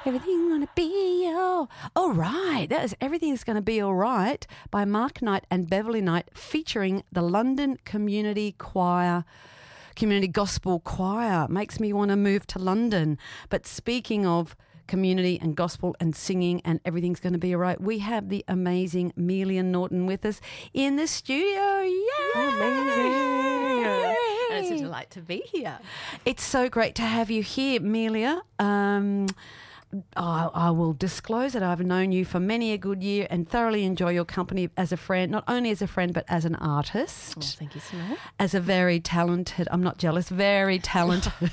Everything's gonna be all right. That is Everything's Gonna Be All Right by Mark Knight and Beverly Knight, featuring the London Community Gospel Choir. Makes me want to move to London. But speaking of community and gospel and singing and Everything's Going to Be All Right, we have the amazing Melia Norton with us in the studio. Yay! Amazing. And it's a delight to be here. It's so great to have you here, Melia. I will disclose that I've known you for many a good year and thoroughly enjoy your company as a friend, not only as a friend but as an artist. Well, thank you so much. As a very talented, I'm not jealous, very talented.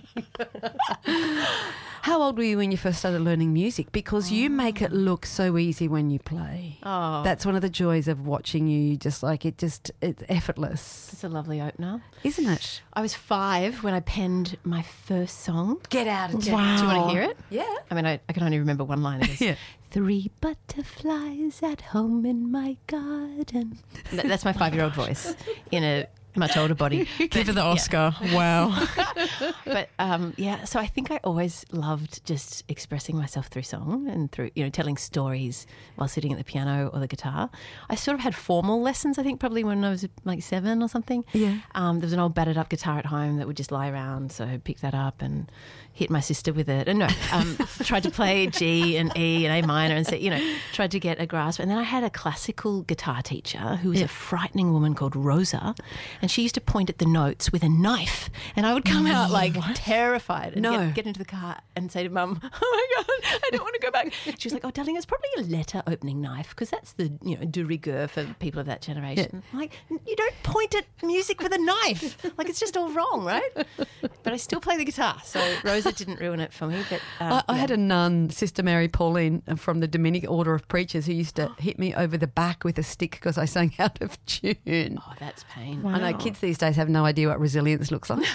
How old were you when you first started learning music? Because you make it look so easy when you play. Oh. That's one of the joys of watching you. Just like it's effortless. It's a lovely opener. Isn't it? I was 5 when I penned my first song. Get out of Wow. Do you want to hear it? Yeah. I mean, I can only remember one line of this. Yeah. 3 butterflies at home in my garden. That's my 5-year-old voice in a much older body. Give her the Oscar. Yeah. Wow. But so I think I always loved just expressing myself through song and through, telling stories while sitting at the piano or the guitar. I sort of had formal lessons, I think, probably when I was like 7 or something. Yeah. There was an old battered up guitar at home that would just lie around, so I'd pick that up and hit my sister with it. And tried to play G and E and A minor and tried to get a grasp. And then I had a classical guitar teacher who was a frightening woman called Rosa, and she used to point at the notes with a knife, and I would come out like terrified and get into the car and say to Mum, "Oh my God, I don't want to go back." She was like, "Oh, darling, it's probably a letter opening knife, because that's the de rigueur for people of that generation." Yeah. I'm like, you don't point at music with a knife. Like, it's just all wrong, right? But I still play the guitar, so Rosa didn't ruin it for me. But I had a nun, Sister Mary Pauline, from the Dominican Order of Preachers, who used to hit me over the back with a stick because I sang out of tune. Oh, that's pain. Wow. I know kids these days have no idea what resilience looks like.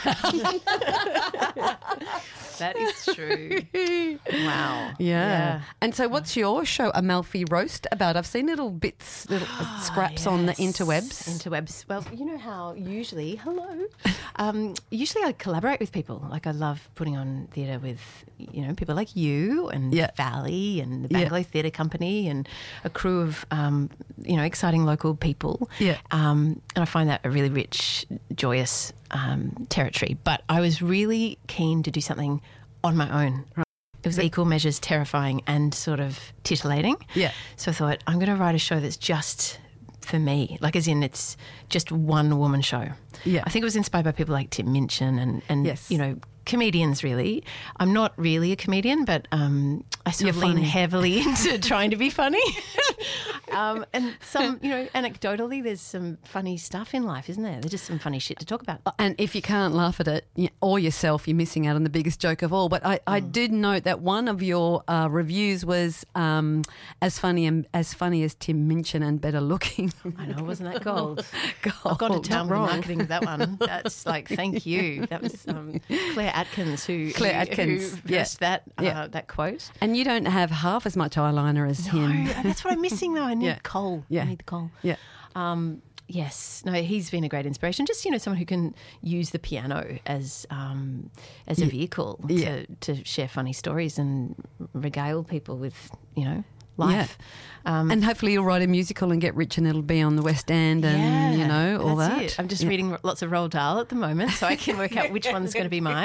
That is true. Wow. Yeah. And so what's your show, Amalfi Roast, about? I've seen little bits, scraps on the interwebs. Interwebs. Well, you know how usually I collaborate with people. Like, I love putting on theatre with, people like you and Valley and the Bangalore Theatre Company and a crew of, exciting local people. Yeah. And I find that a really rich, joyous territory. But I was really keen to do something on my own. Right. It was equal measures terrifying and sort of titillating. Yeah. So I thought, I'm going to write a show that's just for me, like as in it's just one woman show. Yeah. I think it was inspired by people like Tim Minchin and yes. Comedians really. I'm not really a comedian, but I sort of lean heavily into trying to be funny. And some, anecdotally, there's some funny stuff in life, isn't there? There's just some funny shit to talk about. And if you can't laugh at it or yourself, you're missing out on the biggest joke of all. But I did note that one of your reviews was as funny as Tim Minchin and better looking. I know, wasn't that gold? I've gone to town with the marketing of that one. That's like, thank you. That was Claire Atkins who versed that quote. And you don't have half as much eyeliner as him. That's what I'm missing though. I need coal. Yeah. I need the coal. Yeah. Yes. No, he's been a great inspiration. Just, someone who can use the piano as a vehicle to share funny stories and regale people with, life. Yeah. And hopefully you'll write a musical and get rich and it'll be on the West End and, all that's that. It. I'm just reading lots of Roald Dahl at the moment so I can work out which one's going to be mine.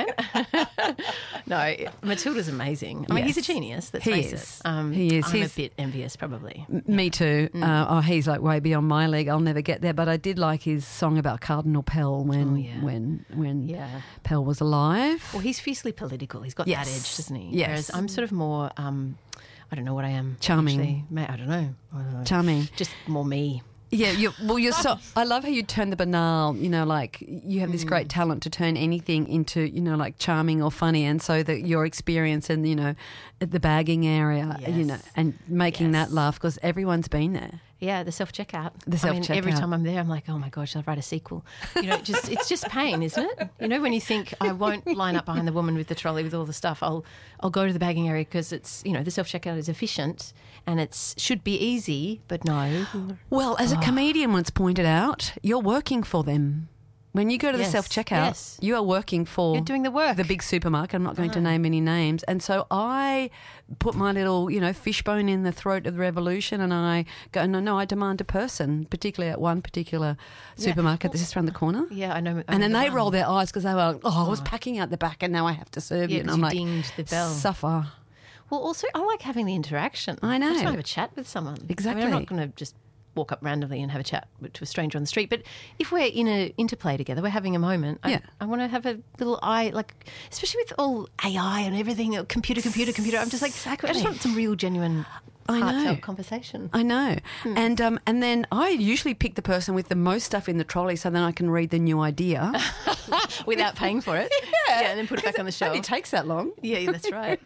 No, Matilda's amazing. I mean, he's a genius, let's face it. He is. I'm a bit envious probably. Me too. He's like way beyond my league. I'll never get there. But I did like his song about Cardinal Pell when Pell was alive. Well, he's fiercely political. He's got that edge, doesn't he? Yes. Whereas I'm sort of more... I don't know what I am. Charming. Actually. I don't know. Charming. Just more me. Yeah, you're so. I love how you turn the banal. Like you have this great talent to turn anything into, like charming or funny, and so that your experience in, at the bagging area, and making that laugh because everyone's been there. Yeah, the self-checkout. Every Every time I'm there, I'm like, oh my gosh, I'll write a sequel. It's just pain, isn't it? When you think I won't line up behind the woman with the trolley with all the stuff, I'll go to the bagging area because it's, the self-checkout is efficient and it should be easy, but no. Well, as a comedian once pointed out, you're working for them When you go to the Yes, self-checkout, yes. you are working for You're doing the work. the big supermarket. I'm not going to name any names. And so I put my little, fishbone in the throat of the revolution, and I go, no, I demand a person, particularly at one particular supermarket that's just around the corner. Yeah, I know. And then they roll roll their eyes because they were like, I was packing out the back and now I have to serve you. Yeah, And 'cause I'm you like, dinged the bell. suffer. Well, also, I like having the interaction. I know. I just want to have a chat with someone. Exactly. I mean, I'm not going to just walk up randomly and have a chat to a stranger on the street. But if we're in an interplay together, we're having a moment, Yeah. I want to have a little especially with all AI and everything, computer. I'm just like, I just want some real, genuine, I know. heartfelt conversation. I know. And then I usually pick the person with the most stuff in the trolley so then I can read the new idea. Without paying for it. Yeah, and then put it back on the It shelf. only takes that long. Yeah, that's right.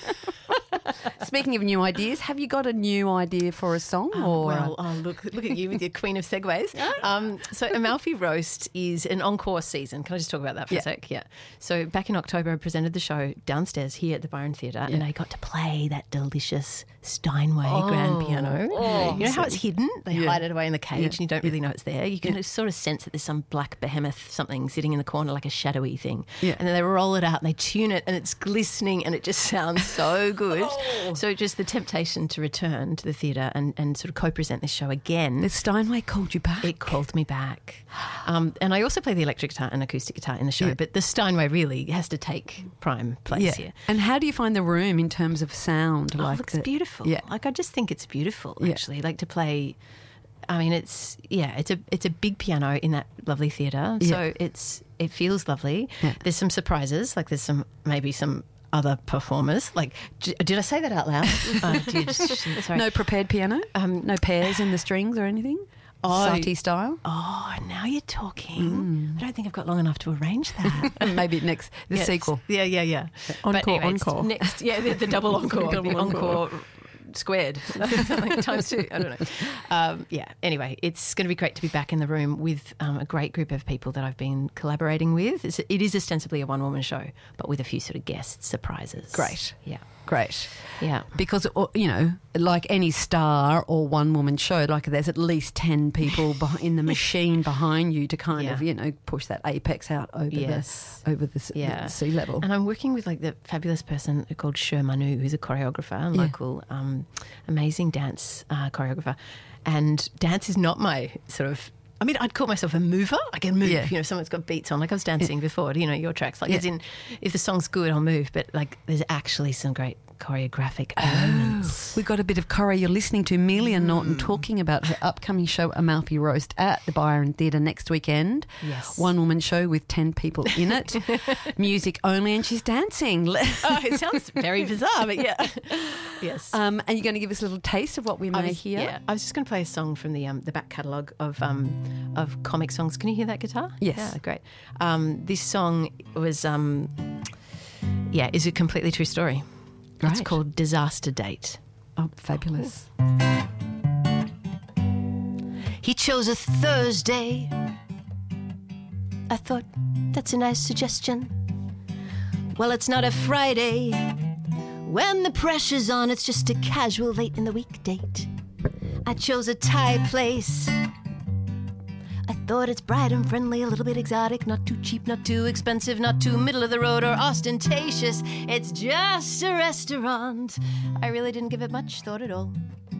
Speaking of new ideas, have you got a new idea for a song? Look at you with your queen of segues. So Amalfi Roast is an encore season. Can I just talk about that for a sec? Yeah. So back in October, I presented the show downstairs here at the Byron Theatre, and I got to play that delicious Steinway grand piano. You know how it's hidden? They hide it away in the cage, and you don't really know it's there. You can sort of sense that there's some black behemoth something sitting in the corner, like a shadowy thing. Yeah. And then they roll it out and they tune it, and it's glistening, and it just sounds so good. So just the temptation to return to the theatre and sort of co-present this show again. The Steinway called you back. It called me back. And I also play the electric guitar and acoustic guitar in the show, but the Steinway really has to take prime place here. And how do you find the room in terms of sound? It looks beautiful. Yeah. Like, I just think it's beautiful, actually. Like, to play... I mean, it's a big piano in that lovely theatre, so it feels lovely. Yeah. There's some surprises, like there's maybe some other performers. Like, did I say that out loud? Sorry. No prepared piano? No pairs in the strings or anything? Satie style? Oh, now you're talking. I don't think I've got long enough to arrange that. Maybe the sequel. Yeah. Encore. Next, the double encore. The encore squared. Something times two. I don't know. Anyway, it's going to be great to be back in the room with a great group of people that I've been collaborating with. It is ostensibly a one-woman show, but with a few sort of guest surprises. Great. Yeah. Great. Yeah. Because, like any star or one-woman show, like there's at least 10 people in the machine behind you to kind of, push that apex out over the sea level. And I'm working with like the fabulous person called Sher Manu, who's a choreographer, a local amazing dance choreographer. And dance is not my sort of... I mean, I'd call myself a mover. I can move, someone's got beats on. Like I was dancing before, your tracks. Like as in, if the song's good, I'll move. But like there's actually some great choreographic elements. We've got a bit of choreo. You're listening to Amelia Norton talking about her upcoming show, Amalfi Roast, at the Byron Theatre next weekend. Yes. One-woman show with 10 people in it. Music only, and she's dancing. It sounds very bizarre, but yeah. Yes. And you're going to give us a little taste of what we may hear? Yeah. I was just going to play a song from the back catalogue of comic songs. Can you hear that guitar? Yes. Yeah, great. This song was, is a completely true story. Right. It's called Disaster Date. Oh, fabulous. He chose a Thursday. I thought, that's a nice suggestion. Well, it's not a Friday. When the pressure's on, it's just a casual late in the week date. I chose a Thai place. I thought it's bright and friendly, a little bit exotic, not too cheap, not too expensive, not too middle of the road or ostentatious. It's just a restaurant. I really didn't give it much thought at all.